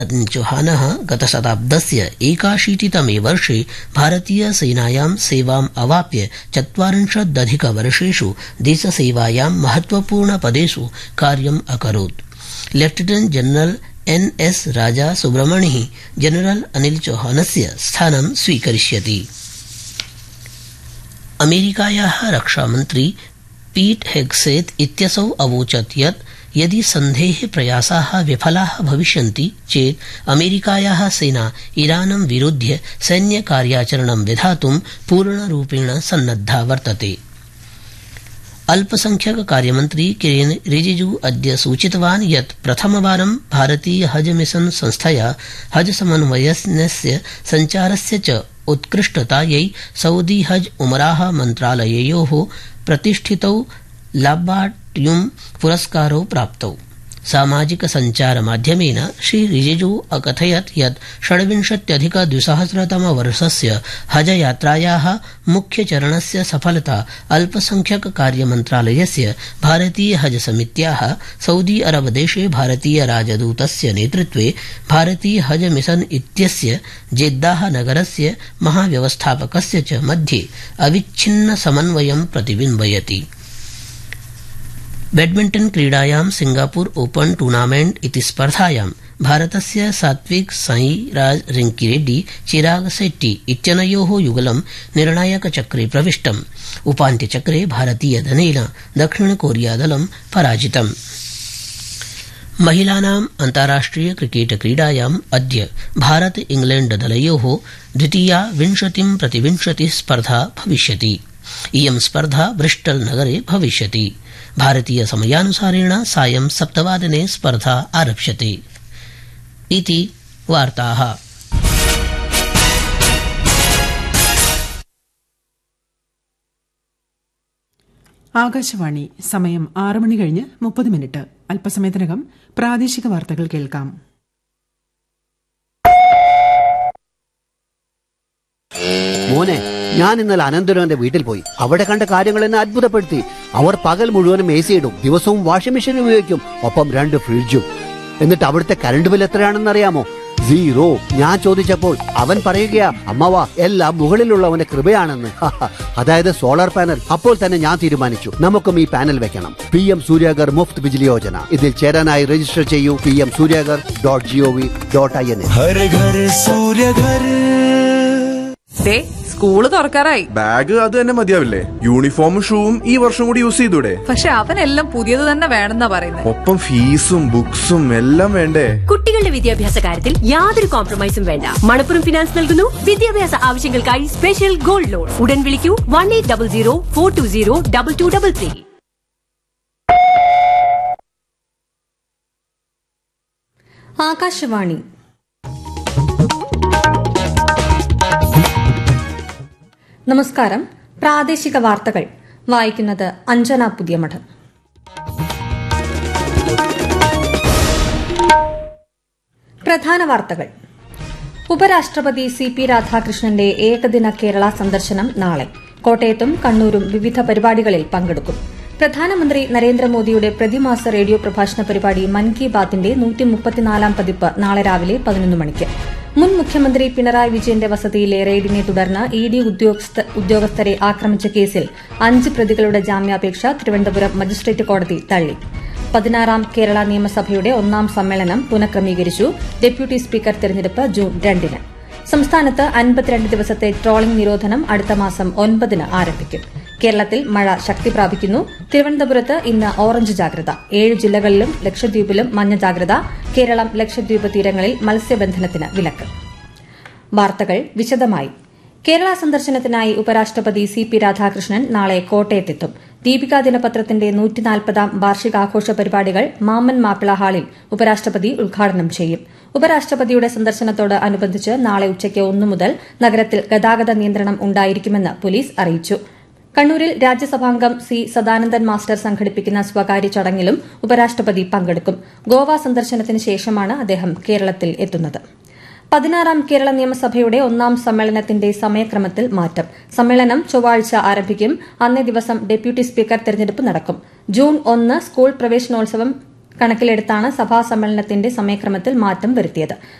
चौहानः गतशताब्दस्य 81तमे वर्षे भारतीयसेनायां सेवाम् अवाप्य 40+ देशसेवायां महत्वपूर्णपदेषु कार्यम् अकरोत्। लेफ्टिनेंट जनरल NS राजा सुब्रह्मण्यः जनरल अनिल चौहानस्य स्थानं स्वीकरिष्यति। अमेरिकायाः रक्षामन्त्री पीट हेग्सेत् इत्यसौ अवोचत् यत् यदि सन्धेः प्रयासाः विफलाः भविष्यन्ति चेत् अमेरिकायाः सेना ईरानं विरुध्य सैन्यकार्याचरणं विधातुं पूर्णरूपेण सन्नद्धा वर्तते। अल्पसंख्यक कार्यमन्त्री किरेन रिजिजू अद्य सूचितवान् यत् प्रथमवारं भारतीय हज मिशन संस्थया हज समन्वयस्य सञ्चारस्य च उत्कृष्टतायै सऊदी हज उमराह मन्त्रालययोः प्रतिष्ठितौ लाब्बाट्युं पुरस्कारौ प्राप्तौ। सामाजिक सञ्चारमाध्यमेन श्री रिजिजू अकथयत् यत् 26+2000तमवर्षस्य हजयात्रायाः मुख्यचरणस्य सफलता अल्पसंख्यक कार्यमन्त्रालयस्य भारतीय हज समित्याः सऊदी अरब देशे भारतीय राजदूतस्य नेतृत्वे भारतीय हज मिशन इत्यस्य जेद्दाह नगरस्य महाव्यवस्थापकस्य च मध्ये अविच्छिन्न समन्वयं प्रतिबिम्बयति। बैडमिंटन क्रीडायां सिंगापुर ओपन टूर्नामेंट इति स्पर्धायां भारतस्य सात्विक साईराज रंकीरेड्डी चिराग शेट्टी इत्यनयोः युगलं निर्णायकचक्रे प्रविष्टम्। उपान्त्यचक्रे भारतीयदलेन दक्षिणकोरियादलं पराजितम्। महिलानाम् अन्ताराष्ट्रिय क्रिकेट क्रीडायाम् अद्य भारत इंग्लैण्ड दलयोः द्वितीया 20-20 स्पर्धा भविष्यति। इयं स्पर्धा ब्रिस्टल नगरे भविष्यति। भारतीय समयानुसारेण सायं 7 स्पर्धा आरप्स्यते। इति वार्ताः। ആകാശവാണി സമയം 6:30 അല്പസമയത്തിനകം പ്രാദേശിക വാർത്തകൾ കേൾക്കാം. മോനെ, ഞാൻ ഇന്നലെ അനന്തരവന്റെ വീട്ടിൽ പോയി. അവിടെ കണ്ട കാര്യങ്ങൾ എന്നെ അത്ഭുതപ്പെടുത്തി. അവർ പകൽ മുഴുവനും AC ഇടും, ദിവസവും വാഷിംഗ് മെഷീൻ ഉപയോഗിക്കും, ഒപ്പം 2 ഫ്രിഡ്ജും. എന്നിട്ട് അവിടുത്തെ കറണ്ട് ബിൽ എത്രയാണെന്ന് അറിയാമോ? 0. ഞാൻ ചോദിച്ചപ്പോൾ അവൻ പറയുകയാ, അമ്മവാ എല്ലാം മുകളിലുള്ളവന്റെ കൃപയാണെന്ന്. അതായത് സോളാർ പാനൽ. അപ്പോൾ തന്നെ ഞാൻ തീരുമാനിച്ചു, നമുക്കും ഈ പാനൽ വെക്കണം. PM സൂര്യാഗർ മുഫ്ത് ബിജ്ലി യോജന. ഇതിൽ ചേരാനായി രജിസ്റ്റർ ചെയ്യൂ pmsuryagar.gov.in. സ്കൂള് തുറക്കാറായി. ബാഗ് അത് തന്നെ മതിയാവില്ലേ? യൂണിഫോമും ഷൂവും ഈ വർഷം കൂടി യൂസ് ചെയ്തൂടെ? പക്ഷെ അവനെല്ലാം പുതിയത് തന്നെ വേണമെന്നാ പറയുന്നത്. ഒപ്പം ഫീസും ബുക്സും എല്ലാം വേണ്ടേ? കുട്ടികളുടെ വിദ്യാഭ്യാസ കാര്യത്തിൽ യാതൊരു കോംപ്രമൈസും വേണ്ട. മണപ്പുറം ഫിനാൻസ് നൽകുന്നു വിദ്യാഭ്യാസ ആവശ്യങ്ങൾക്കായി സ്പെഷ്യൽ ഗോൾഡ് ലോൺ. ഉടൻ വിളിക്കൂ 1800-420-2233. ആകാശവാണി. നമസ്കാരം. പ്രാദേശിക വാർത്തകൾ വായിക്കുന്നത് അഞ്ജന പുതിയമഠം. പ്രധാന വാർത്തകൾ. ഉപരാഷ്ട്രപതി CP രാധാകൃഷ്ണന്റെ ഏകദിന കേരള സന്ദർശനം നാളെ. കോട്ടയത്തും കണ്ണൂരും വിവിധ പരിപാടികളിൽ പങ്കെടുക്കും. പ്രധാനമന്ത്രി നരേന്ദ്രമോദിയുടെ പ്രതിമാസ റേഡിയോ പ്രഭാഷണ പരിപാടി മൻ കി ബാത്തിന്റെ 134ാം പതിപ്പ് നാളെ രാവിലെ 11 മണിക്ക്. മുൻ മുഖ്യമന്ത്രി പിണറായി വിജയന്റെ വസതിയിലെ റെയ്ഡിനെ തുടർന്ന് ED ഉദ്യോഗസ്ഥരെ ആക്രമിച്ച കേസിൽ 5 പ്രതികളുടെ ജാമ്യാപേക്ഷ തിരുവനന്തപുരം മജിസ്ട്രേറ്റ് കോടതി തള്ളി. 16ാം കേരള നിയമസഭയുടെ 1ാം സമ്മേളനം പുനഃക്രമീകരിച്ചു. ഡെപ്യൂട്ടി സ്പീക്കർ തെരഞ്ഞെടുപ്പ് ജൂൺ 2-ന്. സംസ്ഥാനത്ത് 52 ദിവസത്തെ ട്രോളിംഗ് നിരോധനം അടുത്ത മാസം 9-ന് ആരംഭിക്കും. കേരളത്തിൽ മഴ ശക്തി പ്രാപിക്കുന്നു. തിരുവനന്തപുരത്ത് ഇന്ന് ഓറഞ്ച് ജാഗ്രത. 7 ജില്ലകളിലും ലക്ഷദ്വീപിലും മഞ്ഞ ജാഗ്രത. കേരളം ലക്ഷദ്വീപ് തീരങ്ങളിൽ മത്സ്യബന്ധനത്തിന് വിലക്ക്. വാർത്തകൾ വിശദമായി. കേരള സന്ദർശനത്തിനായി ഉപരാഷ്ട്രപതി CP രാധാകൃഷ്ണൻ നാളെ കോട്ടയത്തെത്തും. ദീപിക ദിനപത്രത്തിന്റെ 140ാം വാർഷികാഘോഷ പരിപാടികൾ മാമ്മൻ മാപ്പിള ഹാളിൽ ഉപരാഷ്ട്രപതി ഉദ്ഘാടനം ചെയ്യും. ഉപരാഷ്ട്രപതിയുടെ സന്ദർശനത്തോട് അനുബന്ധിച്ച് നാളെ ഉച്ചയ്ക്ക് 1 മുതൽ നഗരത്തിൽ ഗതാഗത നിയന്ത്രണം ഉണ്ടായിരിക്കുമെന്ന് പോലീസ് അറിയിച്ചു. കണ്ണൂരിൽ രാജ്യസഭാംഗം C സദാനന്ദൻ മാസ്റ്റർ സംഘടിപ്പിക്കുന്ന സ്വകാര്യ ചടങ്ങിലും ഉപരാഷ്ട്രപതി പങ്കെടുക്കും. ഗോവ സന്ദർശനത്തിന് ശേഷമാണ് അദ്ദേഹം കേരളത്തിൽ എത്തുന്നത്. 16ാം കേരള നിയമസഭയുടെ 1ാം സമ്മേളനത്തിന്റെ സമയക്രമത്തിൽ മാറ്റം. സമ്മേളനം ചൊവ്വാഴ്ച ആരംഭിക്കും. അന്നേ ദിവസം ഡെപ്യൂട്ടി സ്പീക്കർ തെരഞ്ഞെടുപ്പ് നടക്കും. ജൂൺ 1 സ്കൂൾ പ്രവേശനോത്സവം കണക്കിലെടുത്താണ് സഭാ സമ്മേളനത്തിന്റെ സമയക്രമത്തിൽ മാറ്റം വരുത്തിയത്.